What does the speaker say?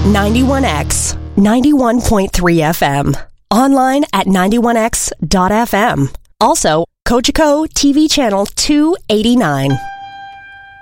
91X, 91.3 FM. Online at 91X.FM. Also, Cogeco TV channel 289.